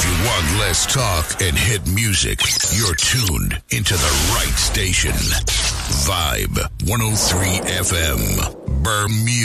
you want less talk and hit music, you're tuned into the right station. Vibe 103 FM, Bermuda.